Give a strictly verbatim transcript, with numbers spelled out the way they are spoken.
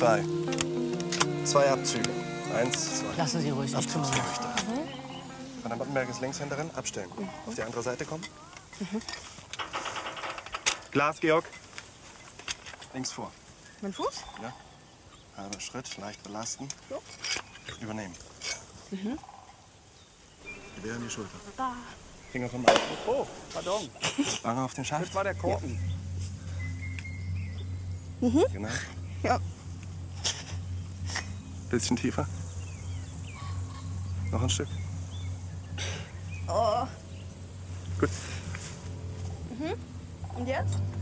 zwei. Zwei Abzüge. Eins, zwei. Lassen Sie ruhig, ich kümmere mich. Von der Mottenberg ist Linkshänderin. Abstellen. Mhm. Auf die andere Seite kommen. Mhm. Glas, Georg. Links vor. Mein Fuß? Ja. Halber Schritt, leicht belasten. So. Übernehmen. Mhm. Gewehr an die Schulter. Ah. Finger vom Arm. Oh, pardon. Wange auf den Schaft. Das war der Korken. Mhm. Genau. Ja. Bisschen tiefer. Noch ein Stück. Oh. Gut. Mhm. Und jetzt?